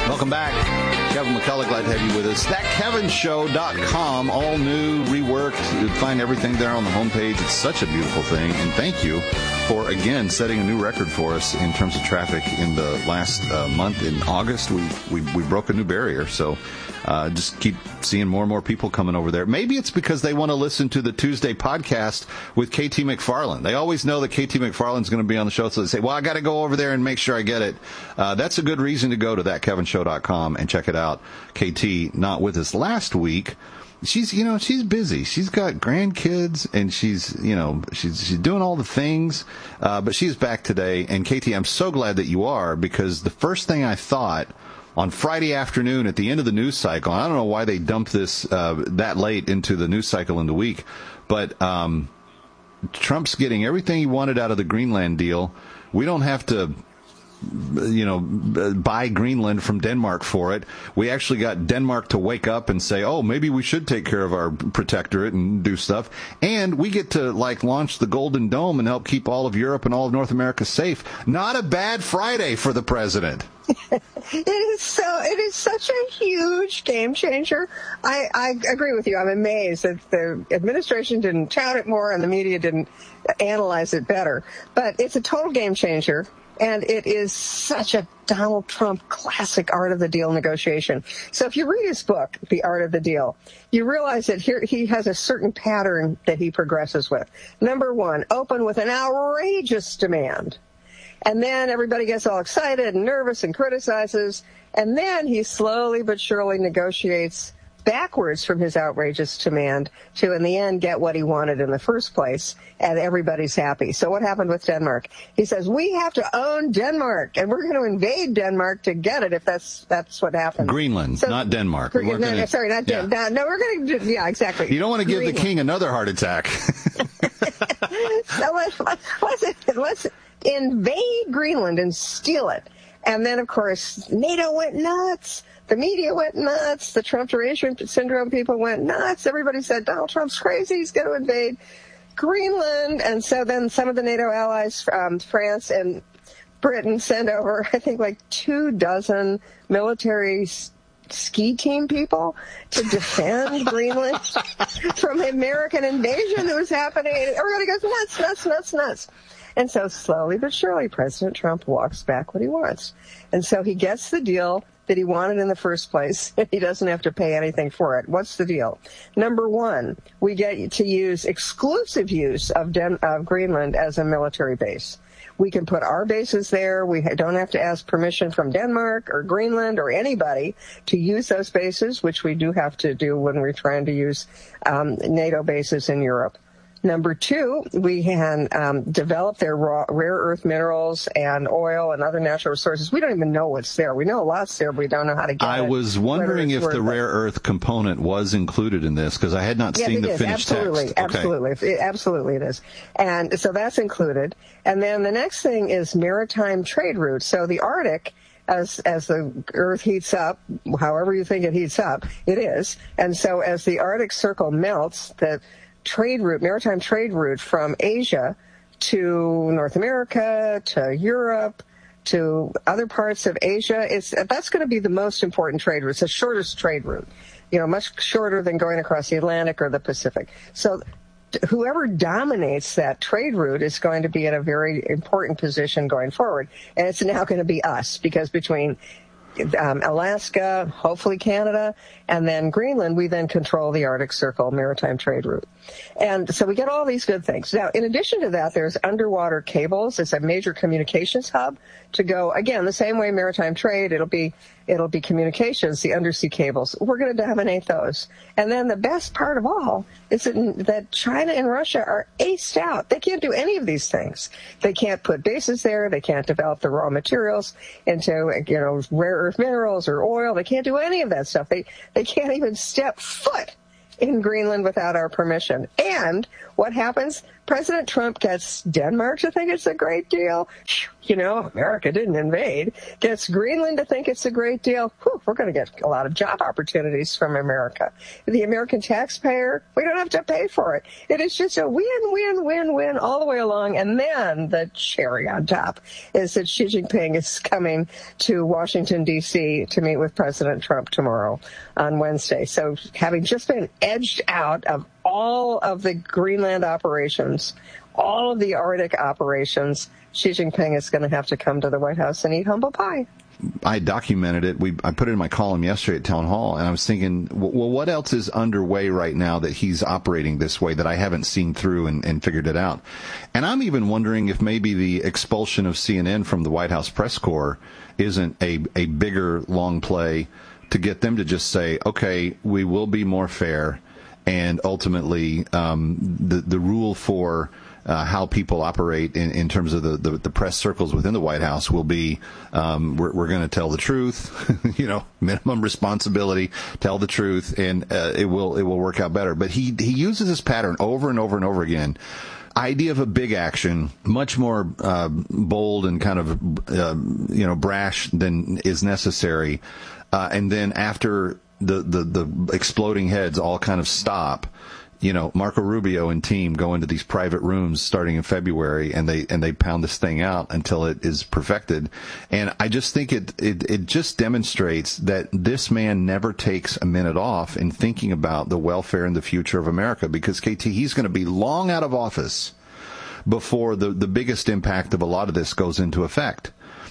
Welcome back. Kevin McCullough, glad to have you with us. ThatKevinShow.com, all new, reworked. You'll find everything there on the homepage. It's such a beautiful thing. And thank you for, again, setting a new record for us in terms of traffic in the last month. In August, we broke a new barrier. So just keep seeing more and more people coming over there. Maybe it's because they want to listen to the Tuesday podcast with KT McFarland. They always know that KT McFarland's going to be on the show, so they say, well, I got to go over there and make sure I get it. That's a good reason to go to ThatKevinShow.com and check it out. KT, not with us last week. She's busy. She's got grandkids and she's doing all the things. But she's back today. And KT, I'm so glad that you are, because the first thing I thought on Friday afternoon at the end of the news cycle, I don't know why they dumped this that late into the news cycle in the week, but Trump's getting everything he wanted out of the Greenland deal. We don't have to buy Greenland from Denmark for it. We actually got Denmark to wake up and say, oh, maybe we should take care of our protectorate and do stuff. And we get to launch the Golden Dome and help keep all of Europe and all of North America safe. Not a bad Friday for the president. It is such a huge game changer. I agree with you. I'm amazed that the administration didn't tout it more and the media didn't analyze it better. But it's a total game changer. And it is such a Donald Trump classic art of the deal negotiation. So if you read his book, The Art of the Deal, you realize that here he has a certain pattern that he progresses with. Number one, open with an outrageous demand. And then everybody gets all excited and nervous and criticizes. And then he slowly but surely negotiates backwards from his outrageous demand to, in the end, get what he wanted in the first place, and everybody's happy. So what happened with Denmark? He says, we have to own Denmark, and we're going to invade Denmark to get it if that's what happened. Greenland, so, not Denmark. Sorry, not Denmark. No, we're going to, yeah, exactly. You don't want to give the king another heart attack. So let's invade Greenland and steal it. And then, of course, NATO went nuts. The media went nuts. The Trump duration syndrome people went nuts. Everybody said, Donald Trump's crazy. He's going to invade Greenland. And so then some of the NATO allies, France and Britain, sent over, I think, 24 military ski team people to defend Greenland from American invasion that was happening. Everybody goes nuts. And so slowly but surely, President Trump walks back what he wants. And so he gets the deal that he wanted in the first place. He doesn't have to pay anything for it. What's the deal? Number one, we get to use exclusive use of Greenland as a military base. We can put our bases there. We don't have to ask permission from Denmark or Greenland or anybody to use those bases, which we do have to do when we're trying to use NATO bases in Europe. Number two, we can develop their rare earth minerals and oil and other natural resources. We don't even know what's there. We know a lot's there, but we don't know how to get it. I was wondering if the rare earth component was included in this, because I had not seen the finished text. Absolutely it is. And so that's included. And then the next thing is maritime trade routes. So the Arctic, as the Earth heats up, however you think it heats up, it is. And so as the Arctic Circle melts, the maritime trade route from Asia to North America, to Europe, to other parts of Asia, that's going to be the most important trade route. It's the shortest trade route, much shorter than going across the Atlantic or the Pacific. So whoever dominates that trade route is going to be in a very important position going forward. And it's now going to be us, because between Alaska, hopefully Canada, and then Greenland, we then control the Arctic Circle maritime trade route. And so we get all these good things. Now, in addition to that, there's underwater cables. It's a major communications hub to go, again, the same way maritime trade, it'll be communications, the undersea cables. We're going to dominate those. And then the best part of all is that China and Russia are aced out. They can't do any of these things. They can't put bases there. They can't develop the raw materials into, rare earth minerals or oil. They can't do any of that stuff. They can't even step foot in Greenland without our permission. And what happens? President Trump gets Denmark to think it's a great deal. America didn't invade. Gets Greenland to think it's a great deal. We're going to get a lot of job opportunities from America. The American taxpayer, we don't have to pay for it. It is just a win, win, win, win all the way along. And then the cherry on top is that Xi Jinping is coming to Washington, D.C. to meet with President Trump tomorrow on Wednesday. So having just been edged out of all of the Greenland operations, all of the Arctic operations, Xi Jinping is going to have to come to the White House and eat humble pie. I documented it. I put it in my column yesterday at Town Hall, and I was thinking, well, what else is underway right now that he's operating this way that I haven't seen through and figured it out? And I'm even wondering if maybe the expulsion of CNN from the White House press corps isn't a bigger, long play to get them to just say, okay, we will be more fair, and ultimately the rule for how people operate in terms of the press circles within the White House will be we're going to tell the truth, minimum responsibility, tell the truth, and it will work out better. But he uses this pattern over and over and over again. Idea of a big action, much more bold and kind of brash than is necessary, and then after the exploding heads all kind of stop, Marco Rubio and team go into these private rooms starting in February, and they pound this thing out until it is perfected. And I just think it just demonstrates that this man never takes a minute off in thinking about the welfare and the future of America, because KT, he's going to be long out of office before the biggest impact of a lot of this goes into effect.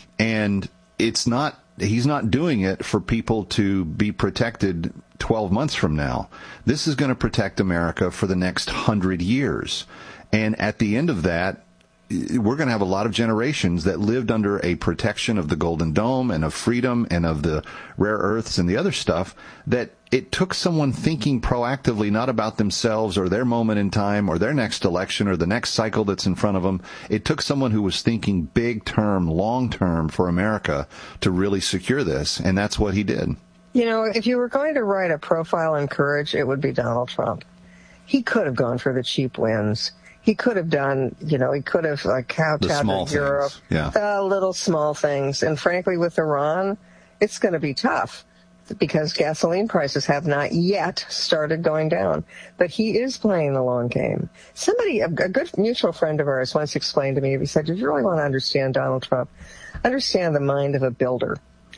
And he's not doing it for people to be protected 12 months from now. This is going to protect America for the next 100 years. And at the end of that, we're going to have a lot of generations that lived under a protection of the Golden Dome and of freedom and of the rare earths and the other stuff, that it took someone thinking proactively, not about themselves or their moment in time or their next election or the next cycle that's in front of them. It took someone who was thinking big term, long term for America to really secure this. And that's what he did. If you were going to write a profile in courage, it would be Donald Trump. He could have gone for the cheap wins. He could have done, he could have kowtowed Europe, the little small things. And frankly, with Iran, it's going to be tough because gasoline prices have not yet started going down. But he is playing the long game. A good mutual friend of ours once explained to me, he said, if you really want to understand Donald Trump, understand the mind of a builder.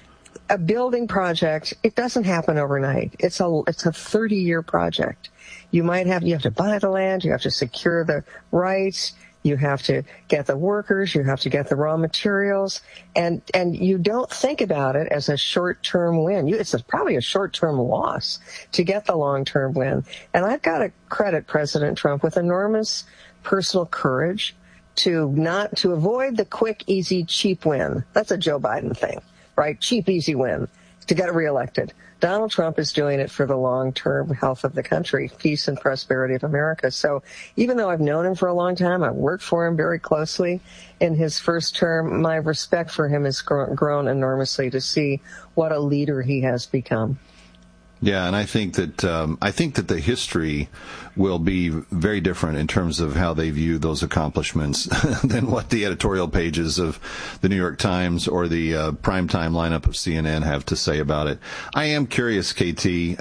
A building project, it doesn't happen overnight. It's a 30-year project. You have to buy the land, you have to secure the rights, you have to get the workers, you have to get the raw materials, and you don't think about it as a short-term win. It's probably a short-term loss to get the long-term win. And I've got to credit President Trump with enormous personal courage to avoid the quick, easy, cheap win. That's a Joe Biden thing, right? Cheap, easy win to get reelected. Donald Trump is doing it for the long-term health of the country, peace and prosperity of America. So even though I've known him for a long time, I've worked for him very closely in his first term, my respect for him has grown enormously to see what a leader he has become. Yeah, and I think that the history will be very different in terms of how they view those accomplishments than what the editorial pages of the New York Times or the primetime lineup of CNN have to say about it. I am curious, KT.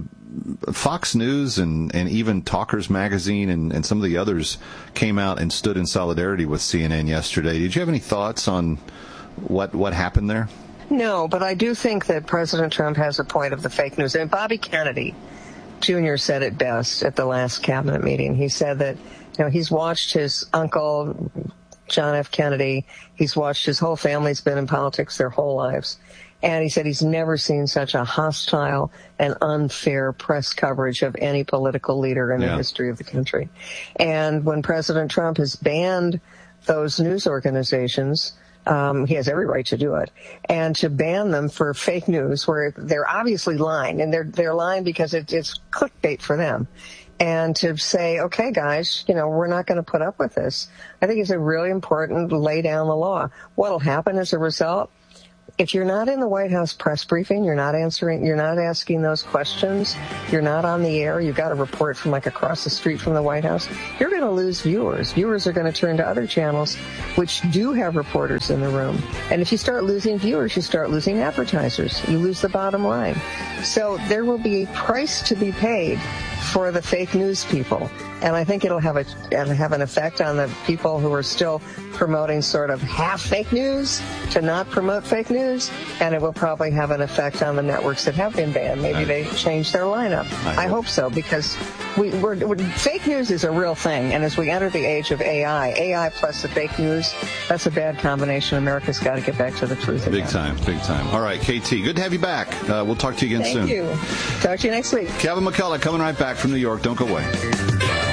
Fox News and even Talkers Magazine and some of the others came out and stood in solidarity with CNN yesterday. Did you have any thoughts on what happened there? No, but I do think that President Trump has a point of the fake news. And Bobby Kennedy Jr. said it best at the last cabinet meeting. He said that, he's watched his uncle, John F. Kennedy. He's watched his whole family's been in politics their whole lives. And he said he's never seen such a hostile and unfair press coverage of any political leader in the history of the country. And when President Trump has banned those news organizations, he has every right to do it, and to ban them for fake news where they're obviously lying, and they're lying because it's clickbait for them. And to say, okay, guys, we're not going to put up with this. I think it's a really important lay down the law. What'll happen as a result? if you're not in the White House press briefing, you're not asking those questions, you're not on the air, you've got a report from like across the street from the White House, you're going to lose viewers. Viewers are going to turn to other channels which do have reporters in the room. And if you start losing viewers, you start losing advertisers. You lose the bottom line. So there will be a price to be paid for the fake news people. And I think it'll have an effect on the people who are still promoting sort of half fake news to not promote fake news. And it will probably have an effect on the networks that have been banned. Maybe they change their lineup. I hope so, because fake news is a real thing. And as we enter the age of AI plus the fake news, that's a bad combination. America's got to get back to the truth again. Big time. All right, KT, good to have you back. We'll talk to you again soon. Thank you. Talk to you next week. Kevin McCullough coming right back from New York. Don't go away.